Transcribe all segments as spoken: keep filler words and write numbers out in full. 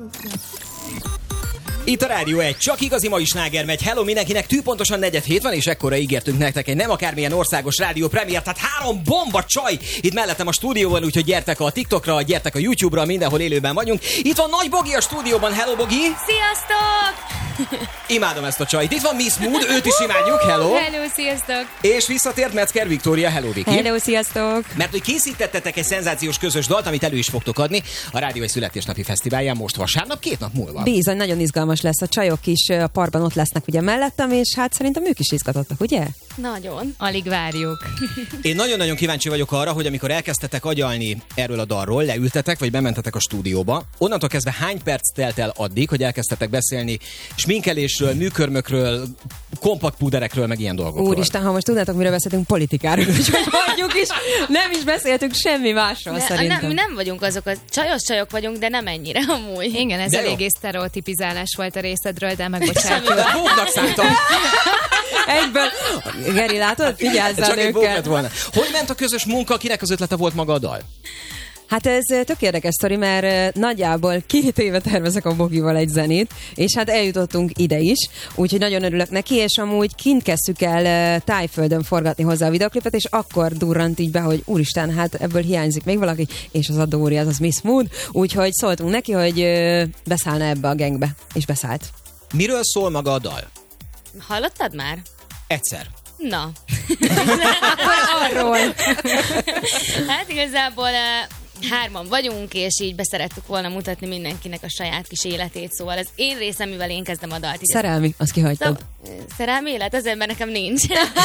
Itt a Rádió egy, csak igazi mai sláger megy. Hello mindenkinek, tűpontosan negyed hét van, és ekkora ígértünk nektek egy nem akármilyen országos rádió premier, tehát három bomba csaj itt mellettem a stúdióban, úgyhogy gyertek a TikTokra, gyertek a YouTube-ra, mindenhol élőben vagyunk. Itt van Nagy Bogi a stúdióban, hello Bogi! Sziasztok! Imádom ezt a csajt. Itt van Miss Mood, őt is imádjuk, hello! Hello, sziasztok! És visszatért Metzger Viktória, hello Viki! Hello, sziasztok! Mert hogy készítettetek egy szenzációs közös dalt, amit elő is fogtok adni a Rádió egy születésnapi fesztiválján most vasárnap, két nap múlva. Bizony, nagyon izgalmas lesz, a csajok is a parban ott lesznek ugye mellettem, és hát szerintem ők is izgatottak, ugye? Nagyon. Alig várjuk. Én nagyon-nagyon kíváncsi vagyok arra, hogy amikor elkezdtetek agyalni erről a dalról, leültetek, vagy bementetek a stúdióba, onnantól kezdve hány perc telt el addig, hogy elkezdtetek beszélni sminkelésről, műkörmökről, kompakt púderekről, meg ilyen dolgokról. Úristen, ha most tudnátok, miről beszéltünk, politikáról, úgyhogy hagyjuk is, nem is beszéltünk semmi másról ne, szerintem. Nem, nem vagyunk azok, a csajos csajok vagyunk, de nem ennyire amúgy. Igen, ez de eléggé sztereotipizálás volt a részedről, de megbocsátjuk. Bóknak szántam. Egyből. Geri, látod? Figyelsz Csak egy bók lett őket. volna. Hogy ment a közös munka, kinek az ötlete volt maga a dal? Hát ez tök érdekes sztori, mert nagyjából két éve tervezek a Bogival egy zenét, és hát eljutottunk ide is, úgyhogy nagyon örülök neki, és amúgy kint kezdtük el Tájföldön forgatni hozzá a videoklipet, és akkor durrant így be, hogy úristen, hát ebből hiányzik még valaki, és az a Dóri, az az Miss Mood, úgyhogy szóltunk neki, hogy beszállna ebbe a gangbe, és beszállt. Miről szól maga a dal? Hallottad már? Egyszer. Na. Arról. Hát igazából hárman vagyunk, és így beszerettük volna mutatni mindenkinek a saját kis életét, szóval ez én részem, mivel én kezdem a dalt. Szerelmi, azt kihagytad. Szóval, szerelmi élet, azért, mert nekem nincs.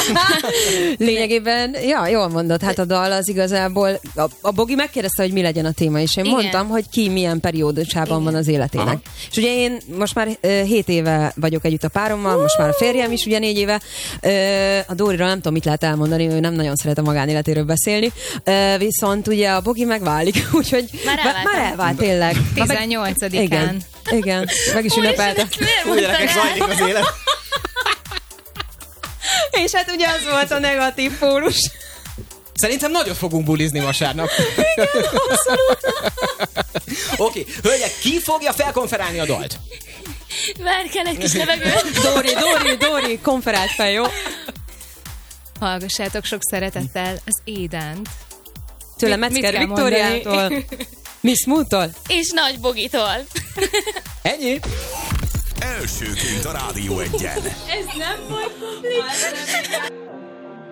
Lényegében, ja, jól mondod, hát a dal az igazából, a, a Bogi megkérdezte, hogy mi legyen a téma, és én Igen. mondtam, hogy ki milyen periódusában Igen. van az életének. Aha. És ugye én most már hét uh, éve vagyok együtt a párommal, most már a férjem is ugye négy éve. Uh, a Dóriról nem tudom, mit lehet elmondani, ő nem nagyon szeret a magánéletéről beszélni, uh, viszont ugye a Bogi megválik, úgyhogy Már elvált. már elvált tényleg. tizennyolcadikán. Igen, igen, meg is ünnepelte. Úgy gyerekek, zajlik az élet. És hát ugye az volt a negatív pólus. Szerintem nagyon fogunk bulizni vasárnap. Oké, okay. Hölgyek, ki fogja felkonferálni a dalt? Várj, kell egy kis levegő. Dóri, Dóri, Dóri, konferált fel, jó? Hallgassátok sok szeretettel az Édent. Tőle Mit- mit Metzger kell Viktóriától, mondani? Miss Moodtól. És Nagy Bogitól. Ennyi? Elsőként a Rádió egyen. Ez nem volt publik.